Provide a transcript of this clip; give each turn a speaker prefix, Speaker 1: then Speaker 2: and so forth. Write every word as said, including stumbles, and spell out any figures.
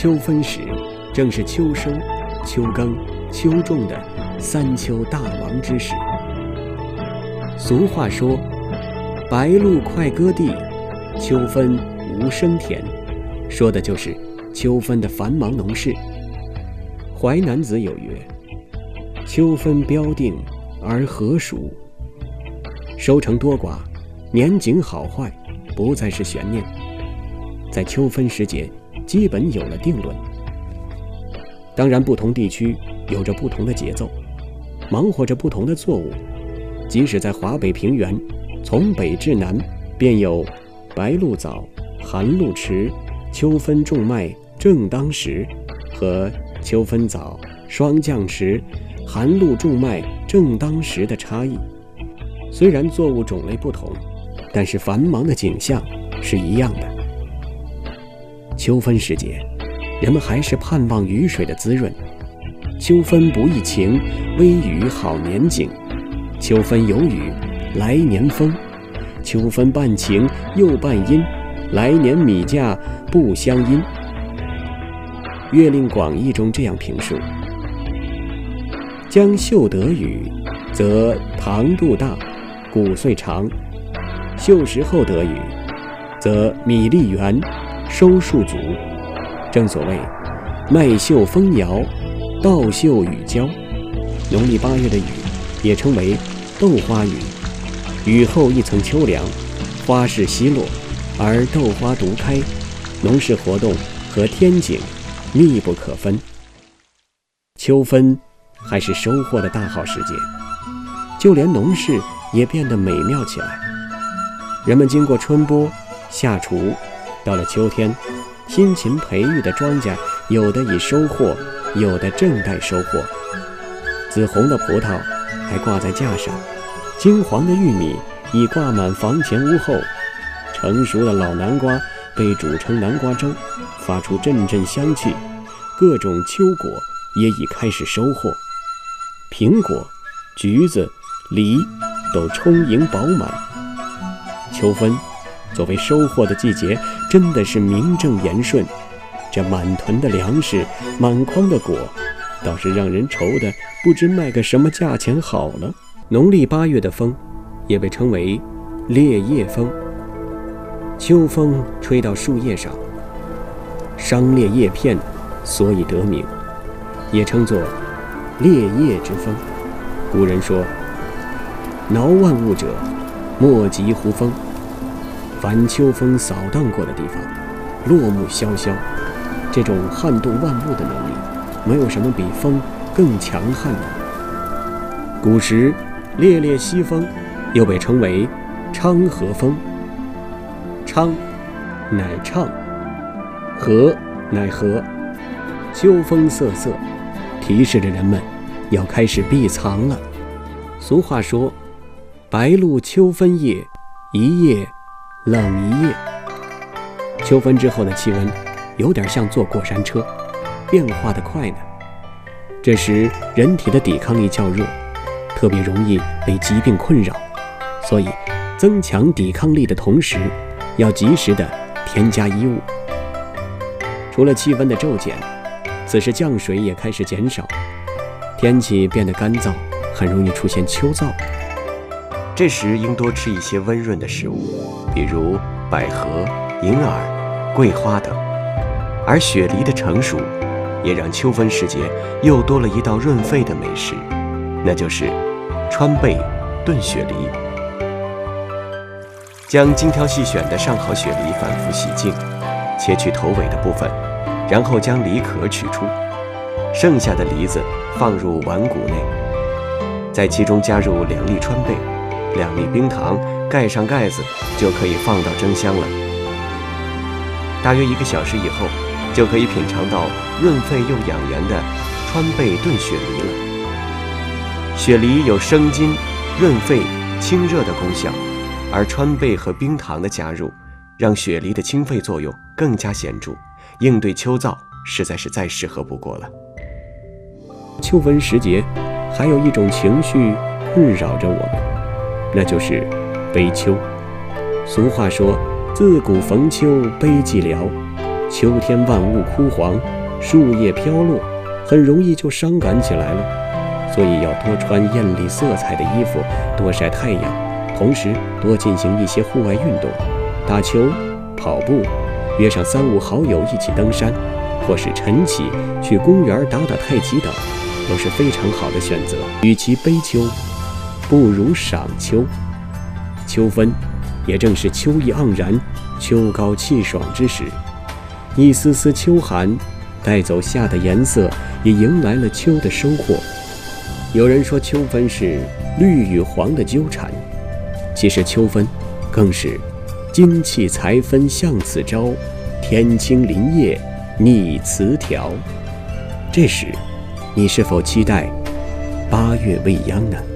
Speaker 1: 秋分时，正是秋收、秋耕、秋种的三秋大忙之时。俗话说：“白露快割地，秋分无声田”，说的就是秋分的繁忙农事。《淮南子》有曰：“秋分标定而禾熟”，收成多寡，年景好坏，不再是悬念，在秋分时节基本有了定论。当然，不同地区有着不同的节奏，忙活着不同的作物。即使在华北平原，从北至南便有白露早、寒露迟、秋分种麦正当时和秋分早、霜降迟、寒露种麦正当时的差异。虽然作物种类不同，但是繁忙的景象是一样的。秋分时节，人们还是盼望雨水的滋润。秋分不易晴，微雨好年景。秋分有雨，来年丰。秋分半晴又半阴，来年米价不相因。《月令广义》中这样评述：将秀得雨，则糖度大，谷穗长；秀时后得雨，则米粒圆，收束足。正所谓麦秀风摇，稻秀雨浇。农历八月的雨也称为豆花雨，雨后一层秋凉，花势稀落，而豆花独开，农事活动和天景密不可分。秋分还是收获的大好时节，就连农事也变得美妙起来。人们经过春播、夏锄，到了秋天，辛勤培育的庄稼，有的已收获，有的正待收获。紫红的葡萄还挂在架上，金黄的玉米已挂满房前屋后，成熟的老南瓜被煮成南瓜粥，发出阵阵香气。各种秋果也已开始收获，苹果、橘子、梨都充盈饱满。秋分作为收获的季节，真的是名正言顺。这满囤的粮食，满筐的果，倒是让人愁得不知卖个什么价钱好了。农历八月的风也被称为裂叶风，秋风吹到树叶上，伤裂叶片，所以得名，也称作裂叶之风。古人说：“挠万物者，莫及乎风。”凡秋风扫荡过的地方，落木萧萧。这种撼动万物的能力，没有什么比风更强悍的。古时烈烈西风又被称为昌和风，昌乃畅，和乃和，秋风瑟瑟，提示着人们要开始避藏了。俗话说：“白露秋分夜，一夜冷一夜。”秋分之后的气温有点像坐过山车，变化得快呢。这时人体的抵抗力较弱，特别容易被疾病困扰，所以增强抵抗力的同时，要及时的添加衣物。除了气温的骤减，此时降水也开始减少，天气变得干燥，很容易出现秋燥。这时应多吃一些温润的食物，比如百合、银耳、桂花等。而雪梨的成熟，也让秋分时节又多了一道润肺的美食，那就是川贝炖雪梨。将精挑细选的上好雪梨反复洗净，切去头尾的部分，然后将梨壳取出，剩下的梨子放入碗骨内，在其中加入两粒川贝、两粒冰糖，盖上盖子，就可以放到蒸箱了。大约一个小时以后，就可以品尝到润肺又养颜的川贝炖雪梨了。雪梨有生津、润肺、清热的功效，而川贝和冰糖的加入，让雪梨的清肺作用更加显著，应对秋燥实在是再适合不过了。秋分时节，还有一种情绪困扰着我们，那就是悲秋。俗话说：“自古逢秋悲寂寥。” 秋天万物枯黄，树叶飘落，很容易就伤感起来了。所以要多穿艳丽色彩的衣服，多晒太阳，同时多进行一些户外运动，打球、跑步，约上三五好友一起登山，或是晨起去公园打打太极等，都是非常好的选择。与其悲秋，不如赏秋。秋分也正是秋意盎然、秋高气爽之时，一丝丝秋寒带走夏的颜色，也迎来了秋的收获。有人说秋分是绿与黄的纠缠，其实秋分更是精气才分向此朝，天清林叶拟词条。这时你是否期待八月未央呢？